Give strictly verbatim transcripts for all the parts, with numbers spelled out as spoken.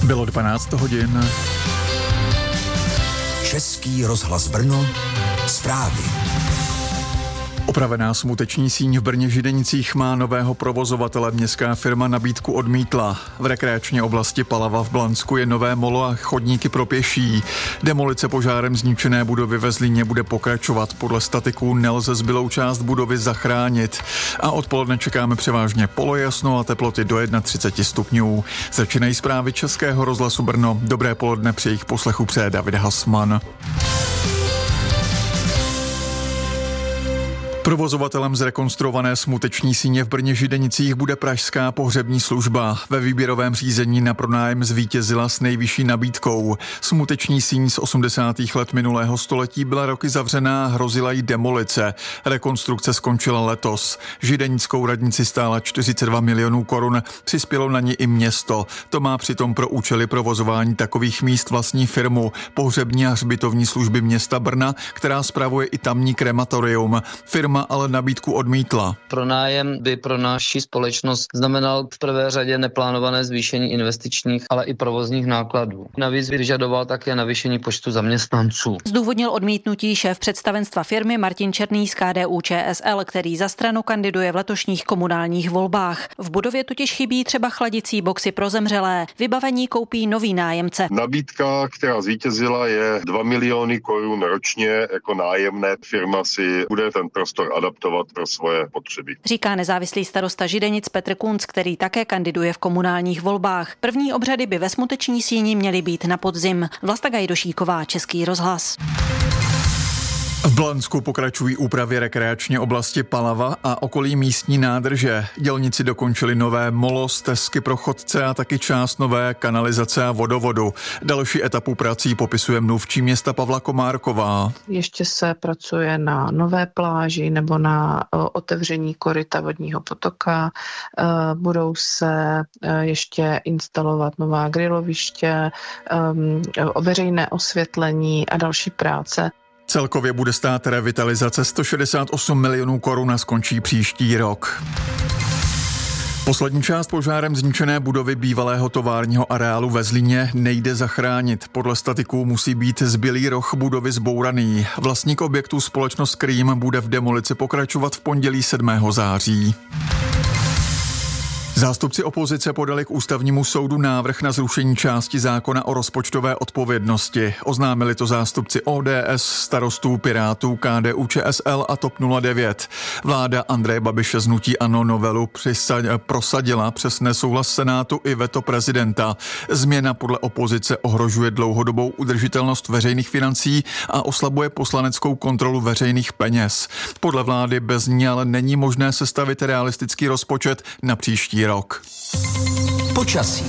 Bylo dvanáct hodin. Český rozhlas Brno, zprávy. Opravená smuteční síň v Brně Židenicích má nového provozovatele. Městská firma nabídku odmítla. V rekreační oblasti Palava v Blansku je nové molo a chodníky pro pěší. Demolice požárem zničené budovy ve Zlíně bude pokračovat. Podle statiků nelze zbylou část budovy zachránit. A odpoledne čekáme převážně polojasno a teploty do třicet jedna stupňů. Začínají zprávy Českého rozhlasu Brno. Dobré poledne, při jejich poslechu přeje David Hasman. Provozovatelem zrekonstruované smuteční síně v Brně Židenicích bude pražská pohřební služba. Ve výběrovém řízení na pronájem zvítězila s nejvyšší nabídkou. Smuteční síň z osmdesátých let minulého století byla roky zavřená a hrozila jí demolice. Rekonstrukce skončila letos. Židenickou radnici stála čtyřicet dva milionů korun, přispělo na ní i město. To má přitom pro účely provozování takových míst vlastní firmu, pohřební a hřbitovní služby města Brna, která spravuje i tamní krematorium. Firma ale nabídku odmítla. Pronájem by pro naši společnost znamenal v prvé řadě neplánované zvýšení investičních, ale i provozních nákladů. Navíc vyžadoval také navýšení počtu zaměstnanců. Zdůvodnil odmítnutí šéf představenstva firmy Martin Černý z K D U Č S L, který za stranu kandiduje v letošních komunálních volbách. V budově totiž chybí třeba chladicí boxy pro zemřelé. Vybavení koupí nový nájemce. Nabídka, která zvítězila, je dva miliony korun ročně jako nájemné. Firma si bude ten prostor adaptovat pro svoje potřeby. Říká nezávislý starosta Židenic Petr Kunc, který také kandiduje v komunálních volbách. První obřady by ve smuteční síni měly být na podzim. Vlasta Gajdošíková, Český rozhlas. V Blansku pokračují úpravy rekreační oblasti Palava a okolí místní nádrže. Dělníci dokončili nové molo, stezky pro chodce a taky část nové kanalizace a vodovodu. Další etapu prací popisuje mluvčí města Pavla Komárková. Ještě se pracuje na nové pláži nebo na otevření koryta vodního potoka. Budou se ještě instalovat nová griloviště, veřejné osvětlení a další práce. Celkově bude stát revitalizace sto šedesát osm milionů korun a skončí příští rok. Poslední část požárem zničené budovy bývalého továrního areálu ve Zlíně nejde zachránit. Podle statiků musí být zbylý roh budovy zbouraný. Vlastník objektu společnost Krým bude v demolici pokračovat v pondělí sedmého září. Zástupci opozice podali k ústavnímu soudu návrh na zrušení části zákona o rozpočtové odpovědnosti. Oznámili to zástupci O D S, Starostů, Pirátů, K D U Č S L a TOP nula devět. Vláda Andreje Babiše z hnutí ANO novelu přisad- prosadila přes nesouhlas Senátu i veto prezidenta. Změna podle opozice ohrožuje dlouhodobou udržitelnost veřejných financí a oslabuje poslaneckou kontrolu veřejných peněz. Podle vlády bez ní ale není možné sestavit realistický rozpočet na příští rok. Počasí.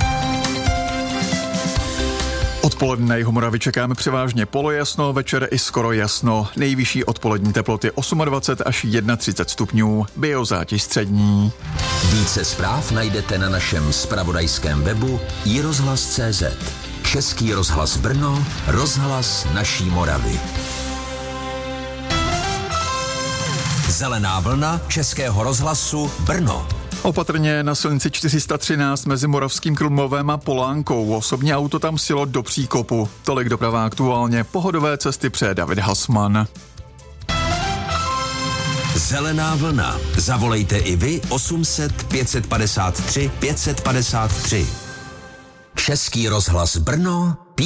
Odpoledne na Jihomoravě čekáme převážně polojasno, večer i skoro jasno. Nejvyšší odpolední teploty dvacet osm až třicet jedna stupňů, biozátěž střední. Více zpráv najdete na našem zpravodajském webu i rozhlas tečka cé zet. Český rozhlas Brno, rozhlas naší Moravy. Zelená vlna Českého rozhlasu Brno. Opatrně na silnici čtyři sta třináct mezi Moravským Krumlovem a Polánkou. Osobní auto tam sjelo do příkopu. Tolik doprava aktuálně. Pohodové cesty přeje David Hasman. Zelená vlna. Zavolejte i vy osm set pět set padesát tři pět set padesát tři. Český rozhlas Brno.